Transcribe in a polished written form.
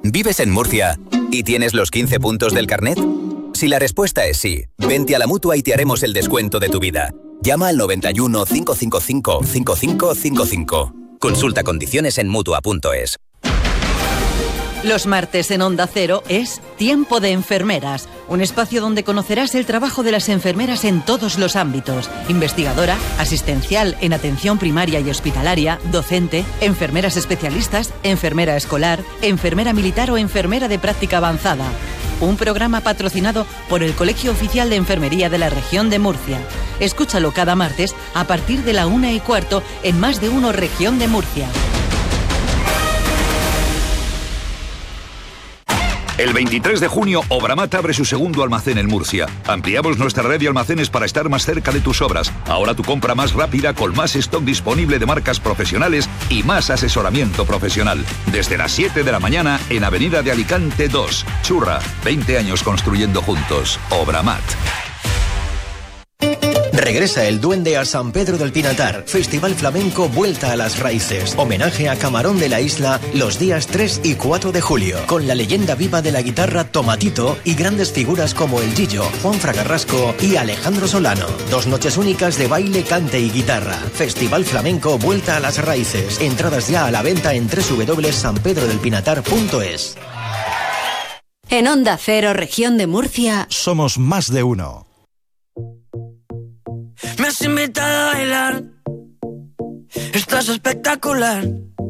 ¿Vives en Murcia y tienes los 15 puntos del carnet? Si la respuesta es sí, vente a la Mutua y te haremos el descuento de tu vida. Llama al 91 555 5555. Consulta condiciones en Mutua.es. Los martes en Onda Cero es Tiempo de Enfermeras, un espacio donde conocerás el trabajo de las enfermeras en todos los ámbitos: investigadora, asistencial en atención primaria y hospitalaria, docente, enfermeras especialistas, enfermera escolar, enfermera militar o enfermera de práctica avanzada. Un programa patrocinado por el Colegio Oficial de Enfermería de la Región de Murcia. Escúchalo cada martes a partir de la 1:15 en Más de Uno Región de Murcia. El 23 de junio, Obramat abre su segundo almacén en Murcia. Ampliamos nuestra red de almacenes para estar más cerca de tus obras. Ahora tu compra más rápida, con más stock disponible de marcas profesionales y más asesoramiento profesional. Desde las 7 de la mañana en Avenida de Alicante 2. Churra, 20 años construyendo juntos. Obramat. Regresa el Duende a San Pedro del Pinatar. Festival Flamenco Vuelta a las Raíces. Homenaje a Camarón de la Isla los días 3 y 4 de julio. Con la leyenda viva de la guitarra Tomatito y grandes figuras como El Gillo, Juan Fragarrasco y Alejandro Solano. 2 noches únicas de baile, cante y guitarra. Festival Flamenco Vuelta a las Raíces. Entradas ya a la venta en www.sanpedrodelpinatar.es. En Onda Cero, Región de Murcia, somos Más de Uno. Me has invitado a bailar, estás espectacular.